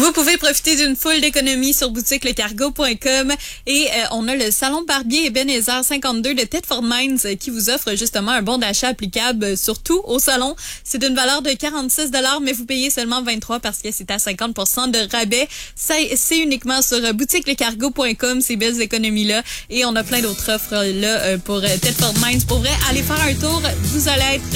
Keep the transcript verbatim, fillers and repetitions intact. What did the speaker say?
Vous pouvez profiter d'une foule d'économies sur boutique le cargo point com et euh, on a le salon Barbier Ebenezer cinquante-deux de Thetford Mines euh, qui vous offre justement un bon d'achat applicable euh, surtout au salon. C'est d'une valeur de quarante-six dollars, mais vous payez seulement vingt-trois parce que c'est à cinquante pour cent de rabais. Ça, c'est uniquement sur euh, boutique le cargo point com, ces belles économies-là. Et on a plein d'autres offres là euh, pour euh, Thetford Mines. Pour vrai, allez faire un tour, vous allez être